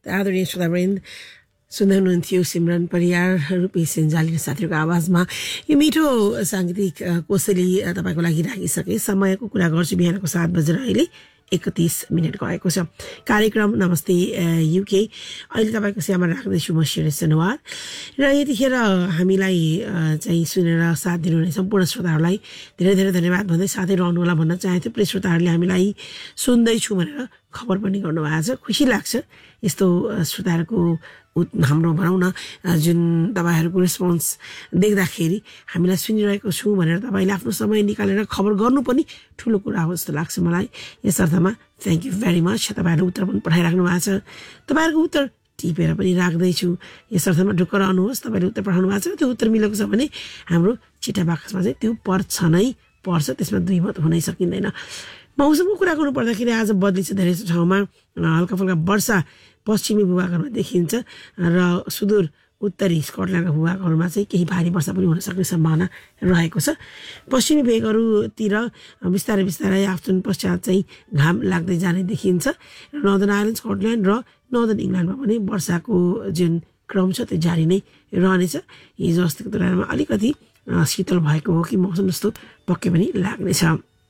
आदरणीय श्रोतावृन्द सुन्दै हुनुहुन्थ्यो सिमरन परियार रुपेश सेन्जाली साथीहरूको आवाजमा यो मिठो साङ्गीतिक कोसेली तपाईँको लागि राखिसके समयको कुरा गर्छु बिहानको 7 बजेर अहिले 31 मिनट गएको छ कार्यक्रम नमस्ते युके अहिले तपाईँको सेवामा राख्दैछु म शिरी सनवार र यतिखेर हामीलाई चाहिँ सुनेर साथ दिनुहुने सम्पूर्ण श्रोताहरूलाई धेरै धेरै धन्यवाद भन्दै साथै रहनुहोला भन्न चाहेको प्रिय श्रोताहरूले हामीलाई सुन्दैछु भनेर खबर पनि गर्नुभएको छ खुसी लाग्छ यस्तो श्रोताहरूको हाम्रो भनौँ न जुन तपाईँहरूको रेस्पोन्स देख्दाखेरि हामीलाई सुनिरहेको छु भनेर तपाईँले आफ्नो समय निकालेर खबर गर्नु पनि ठुलो कुरा हो जस्तो लाग्छ मलाई यस अर्थमा थ्याङ्क यू भेरी मच तपाईँहरूले उत्तर पनि पठाइराख्नु भएको छ तपाईँहरूको उत्तर टिपेर पनि राख्दैछु यस अर्थमा ढुक्क रहनुहोस् तपाईँले उत्तर पठाउनु भएको छ त्यो उत्तर मिलेको छ भने हाम्रो चिठा बाकसमा चाहिँ त्यो पर्छ त्यसमा दुई मत हुनै सकिँदैन मौसमको कुरा गर्नु पर्दाखेरि आज बदली छ धेरै ठाउँमा हल्का फुल्का वर्षा पश्चिमी भूभागहरूमा देखिन्छ र सुदूर उत्तरी स्कटल्यान्डका भूभागहरूमा चाहिँ केही भारी वर्षा पनि हुन सक्ने सम्भावना रहेको छ पश्चिमी भेगहरूतिर बिस्तारै बिस्तारै आफ्टरनुन पश्चात चाहिँ घाम लाग्दै जाने देखिन्छ र नर्दर्न आइल्यान्ड स्कटल्यान्ड र नर्दर्न इङ्ल्यान्डमा पनि वर्षाको जुन क्रम छ त्यो जारी नै रहनेछ हिजो अस्तिको तुलनामा अलिकति शीतल भएको हो कि मौसम जस्तो पक्कै पनि लाग्नेछ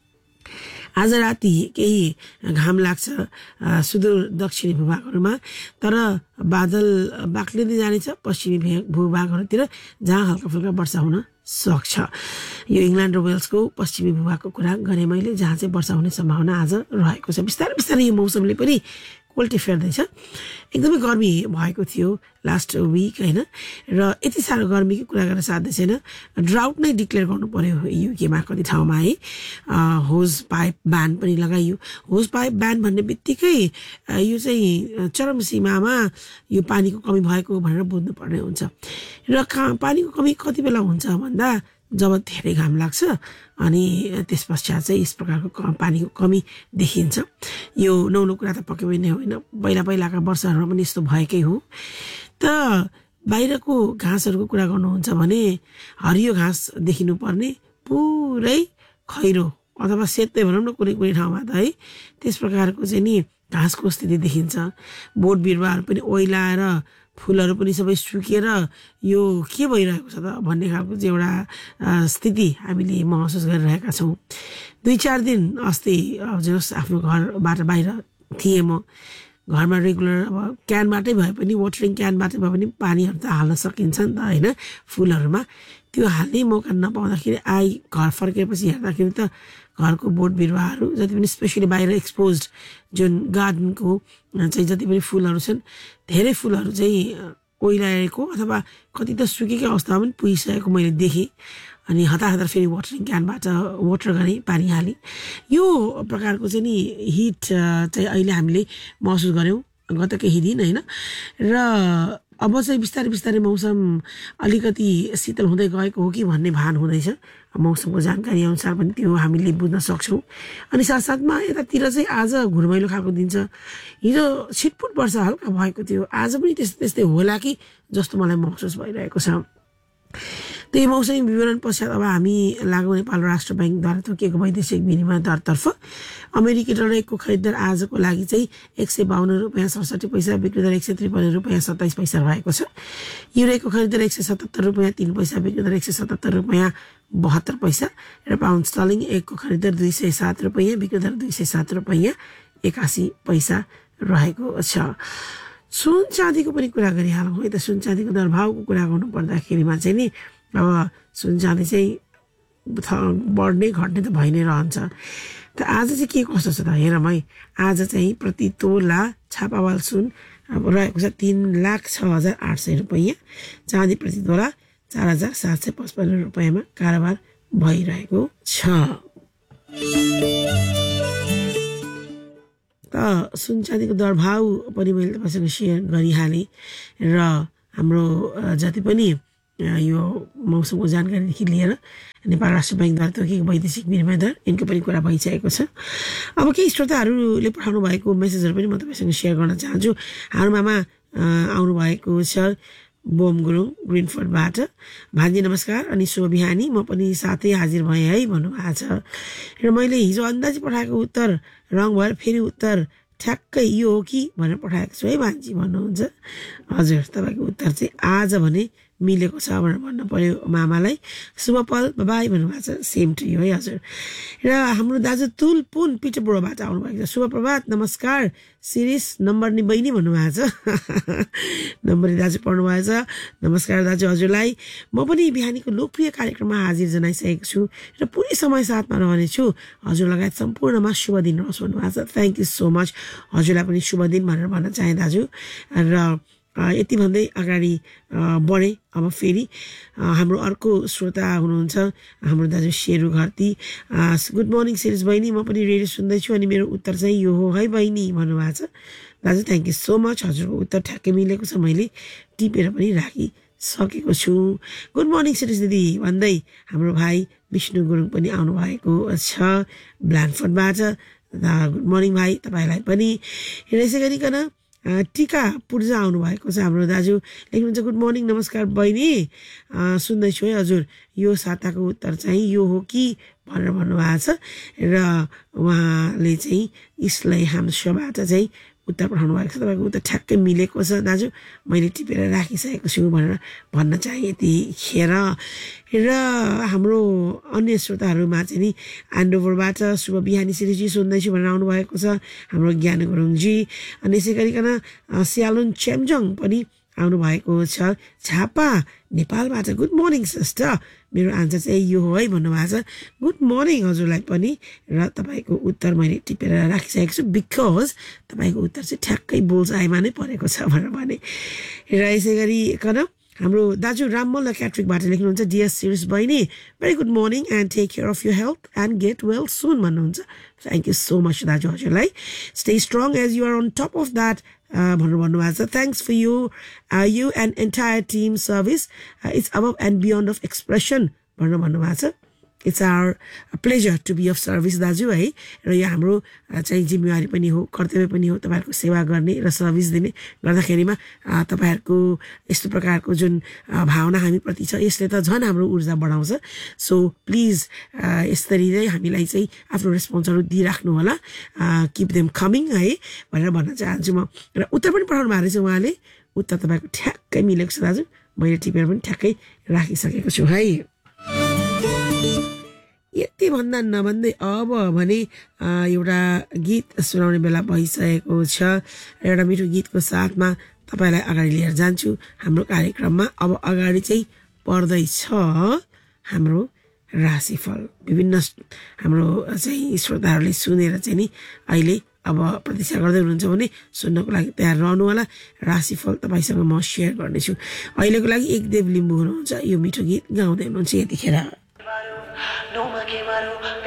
आज राति केही घाम लाग्छ सुदूर दक्षिणी भूभागहरूमा तर बादल बाक्लिँदै जानेछ पश्चिमी भूभागहरूतिर जहाँ हल्का फुल्का वर्षा हुन सक्छ यो इङ्ल्यान्ड र वेल्सको पश्चिमी भूभागको कुरा गरेँ मैले जहाँ चाहिँ वर्षा हुने सम्भावना आज रहेको छ बिस्तारै बिस्तारै यो मौसमले पनि कोल्टी फेर्दैछ एकदमै गर्मी भएको थियो लास्ट विक होइन र यति साह्रो गर्मीको कुरा गरेर साध्य छैन ड्राउट नै डिक्लेयर गर्नु पर्यो युकेमा कति ठाउँमा है होज पाइप ब्यान पनि लगाइयो होज पाइप ब्यान भन्ने बित्तिकै यो चाहिँ चरम सीमामा यो पानीको कमी भएको भनेर बुझ्नुपर्ने हुन्छ र पानीको कमी कति बेला हुन्छ भन्दा जब धेरै घाम लाग्छ अनि त्यस पश्चात चाहिँ यस प्रकारको पानीको कमी देखिन्छ यो नौलो कुरा त पक्कै पनि होइन पहिलाका वर्षहरूमा पनि यस्तो भएकै हो त बाहिरको घाँसहरूको कुरा गर्नुहुन्छ भने हरियो घाँस देखिनु पर्ने पुरै खैरो अथवा सेतै भनौँ न कुनै कुनै ठाउँमा त है त्यस प्रकारको चाहिँ नि घाँसको स्थिति देखिन्छ बोट बिरुवाहरू पनि ओइलाएर फुलहरू पनि सबै सुकेर यो के भइरहेको छ त भन्ने खालको चाहिँ एउटा स्थिति हामीले महसुस गरिरहेका छौँ 2-4 दिन अस्ति जस आफ्नो घरबाट बाहिर थिएँ म घरमा रेगुलर अब क्यानबाटै भए पनि वाटरिङ क्यानबाटै भए पनि पानीहरू त हाल्न सकिन्छ नि त होइन फुलहरूमा त्यो हाल्ने मौका नपाउँदाखेरि घर फर्केपछि हेर्दाखेरि त घरको बोट बिरुवाहरू जति पनि स्पेसली बाहिर एक्सपोज्ड जुन गार्डनको चाहिँ जति पनि फुलहरू छन् धेरै फुलहरू चाहिँ ओइलाएको अथवा कति त सुकेकै अवस्थामा पनि पुगिसकेको मैले देखेँ अनि हतार फेरि वाटरिङ क्यानबाट वाटर गरेँ पानी हालेँ यो प्रकारको चाहिँ नि हिट चाहिँ अहिले हामीले महसुस गऱ्यौँ गत केही दिन होइन र अब चाहिँ बिस्तारै बिस्तारै मौसम अलिकति शीतल हुँदै गएको हो कि भन्ने भान हुँदैछ मौसमको जानकारी अनुसार पनि त्यो हामीले बुझ्न सक्छौँ अनि साथसाथमा यतातिर चाहिँ आज घुरमैलो खालको दिन छ हिजो छिटपुट वर्षा हल्का भएको थियो आज पनि त्यस्तै होला कि जस्तो मलाई महसुस भइरहेको छ त्यही मौसमी विवरण पश्चात अब हामी लागु नेपाल राष्ट्र ब्याङ्कद्वारा तोकिएको वैदेशिक विनिमय दरतर्फ अमेरिकी डलरको खरिद दर आजको लागि चाहिँ 152 रुपैयाँ 67 पैसा बिक्री दर 153 रुपैयाँ 27 पैसा रहेको छ युरोको खरिद दर 177 रुपैयाँ 3 पैसा बिक्री दर 177 रुपैयाँ 72 पैसा र पाउन्ड स्टर्लिङ एकको खरिद दर 207 रुपैयाँ बिक्री दर 207 रुपैयाँ 81 पैसा रहेको छ सुन चाँदीको पनि कुरा गरिहालौँ है त सुन चाँदीको दरभावको कुरा गर्नु पर्दाखेरिमा चाहिँ नि अब सुन चाँदी चाहिँ बढ्ने घट्ने त भइ नै रहन्छ त आज चाहिँ के कस्तो छ त हेरौँ है आज चाहिँ प्रति तोला छापावाल सुन अब रहेको छ 3,06,800 रुपैयाँ चाँदी प्रति तोला 4,755 रुपैयाँमा कारोबार भइरहेको छ त सुन चाँदीको दरभाव पनि मैले तपाईँसँग सेयर गरिहालेँ र हाम्रो जति पनि यो मौसमको जानकारीदेखि लिएर नेपाल राष्ट्र ब्याङ्कद्वारा तोकिएको वैदेशिक विनिमय दर यिनको पनि कुरा भइसकेको छ अब केही श्रोताहरूले पठाउनु भएको मेसेजहरू पनि म तपाईँसँग सेयर गर्न चाहन्छु हाम्रो मामा आउनुभएको छ बोम गुरुङ ग्रिनफोर्डबाट भान्जी नमस्कार अनि शुभ बिहानी म पनि साथै हाजिर भएँ है भन्नुभएको छ र मैले हिजो अन्दाजी पठाएको उत्तर रङ भएर फेरि उत्तर ठ्याक्कै यो हो कि भनेर पठाएको छु है भान्जी भन्नुहुन्छ। हजुर तपाईँको उत्तर चाहिँ आज भने मिलेको छ भनेर भन्नु पर्यो मामालाई। शुभपल बाबाई भन्नुभएको छ, सेम टु यु है हजुर। र हाम्रो दाजु तुलपुन पिटरबोरोबाट आउनुभएको छ, शुभ प्रभात नमस्कार शिरीष नम्बर्नी बहिनी भन्नुभएको छ। नम्बर्नी दाजु पढ्नुभएको छ, नमस्कार दाजु हजुरलाई। म पनि बिहानीको लोकप्रिय कार्यक्रममा हाजिर जनाइसकेको छु र पुरै समय साथमा रहनेछु। हजुर लगायत सम्पूर्णमा शुभ दिन रहोस् भन्नुभएको छ। थ्याङ्क यू सो मच, हजुरलाई पनि शुभ दिन भनेर भन्न चाहे दाजु। र यति भन्दै अगाडि बढेँ। अब फेरि हाम्रो अर्को श्रोता हुनुहुन्छ हाम्रो दाजु शेरू घरती। गुड मर्निङ शिरीष बहिनी, म पनि रेडियो सुन्दैछु अनि मेरो उत्तर चाहिँ यो हो है बहिनी भन्नुभएको छ। दाजु थ्याङ्क यू सो मच, हजुरको उत्तर ठ्याक्कै मिलेको छ, मैले टिपेर पनि राखिसकेको छु। गुड मर्निङ शिरीष दिदी भन्दै हाम्रो भाइ विष्णु गुरुङ पनि आउनुभएको छ ब्ल्यान्डफोर्डबाट। गुड मर्निङ भाइ तपाईँलाई पनि। यसै गरिकन टिका पूर्जा आउनुभएको छ हाम्रो दाजु, लेख्नुहुन्छ गुड मर्निङ नमस्कार बहिनी सुन्दैछु है हजुर, यो साताको उत्तर चाहिँ यो हो कि भनेर भन्नुभएको छ। र उहाँले चाहिँ इसलाई हाम्रोबाट चाहिँ उत्तर पठाउनु भएको छ। तपाईँको उत्तर ठ्याक्कै मिलेको छ दाजु, मैले टिपेर राखिसकेको छु भनेर भन्न चाहे यतिखेर। र हाम्रो अन्य श्रोताहरूमा चाहिँ नि एन्डोभरबाट शुभ बिहानी शिरीषजी सुन्दैछु भनेर आउनुभएको छ हाम्रो ज्ञान गुरुङजी। अनि यसै गरिकन स्यालुन चेम्जङ पनि आउनुभएको छ झापा नेपालबाट। गुड मर्निङ सिस्टर, मेरो आन्सर चाहिँ यो हो है भन्नुभएको छ। गुड मर्निङ हजुरलाई पनि। र तपाईँको उत्तर मैले टिपेर राखिसकेको छु बिकज तपाईँको उत्तर चाहिँ ठ्याक्कै बुल्स आइमा नै परेको छ भनेर भने। र यसै गरिकन हाम्रो दाजु राममल्ल क्याट्रिकबाट लेख्नुहुन्छ डियर शिरीष बहिनी very good morning and take care of your health and get well soon भन्नुहुन्छ। थ्याङ्क यू सो मच दाजु हजुरलाई। Stay strong as you are on top of that भनेर भन्नुभएको छ। Thanks for you and entire team service, it's अबभ and beyond of expression भनेर भन्नुभएको छ। It's our pleasure to be of service दाजु है। र यो हाम्रो चाहिँ जिम्मेवारी पनि हो, कर्तव्य पनि हो तपाईँहरूको सेवा गर्ने र सर्भिस दिने। गर्दाखेरिमा तपाईँहरूको यस्तो प्रकारको जुन भावना हामीप्रति छ यसले त झन् हाम्रो ऊर्जा बढाउँछ। सो प्लिज यसरी नै हामीलाई चाहिँ आफ्नो रेस्पोन्सहरू दिइराख्नु होला, किप देम कमिङ है भनेर भन्न चाहन्छु म। र उत्तर पनि पठाउनु भएको रहेछ उहाँले, उत्तर तपाईँको ठ्याक्कै मिलेको छ दाजु, मैले टिपेर पनि ठ्याक्कै राखिसकेको छु है। यति भन्दा नभन्दै अब भने एउटा गीत सुनाउने बेला भइसकेको छ। एउटा मिठो गीतको साथमा तपाईँलाई अगाडि लिएर जान्छु हाम्रो कार्यक्रममा। अब अगाडि चाहिँ पर्दैछ हाम्रो राशिफल। विभिन्न हाम्रो चाहिँ श्रोताहरूले सुनेर चाहिँ नि अहिले अब प्रतीक्षा गर्दै हुनुहुन्छ भने सुन्नको लागि तयार रहनु होला। राशिफल तपाईँसँग म सेयर गर्नेछु। अहिलेको लागि एकदेव लिम्बू हुनुहुन्छ, यो मिठो गीत गाउँदै हुनुहुन्छ यतिखेर।